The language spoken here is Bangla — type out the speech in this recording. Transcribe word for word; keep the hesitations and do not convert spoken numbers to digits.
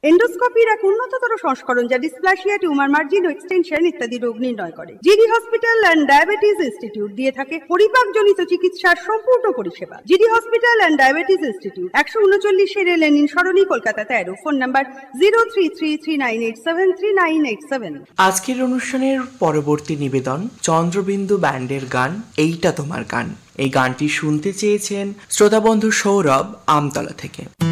এন্ডোস্কোপির এক উন্নততর সংস্করণ যা ডিসপ্লাসিয়া, টিউমার মার্জিন ও এক্সটেনশন ইত্যাদি রোগ নির্ণয় করে। GD hospital and diabetes institute দিয়ে থাকে পরিপাকজনিত চিকিৎসার সম্পূর্ণ পরিষেবা। GD hospital and diabetes institute, একশো উনচল্লিশ লেনিন সরণি, কলকাতা তেরো। Phone number zero three three three nine eight seven three nine eight seven. আজকের অনুষ্ঠানের পরবর্তী নিবেদন চন্দ্রবিন্দু ব্যান্ডের গান এইটা তোমার গান। এই গানটি শুনতে চেয়েছেন শ্রোতাবন্ধু সৌরভ আমতলা থেকে।